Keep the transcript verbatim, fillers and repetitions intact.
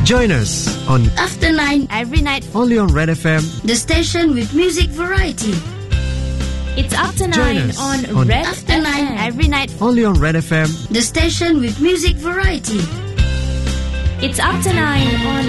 Join us on After Nine every night, only on Red F M. the station with music variety. it's After Join Nine us on, on Red After F M. Nine. Every night, Only on Red F M. The station with music variety. it's After Nine on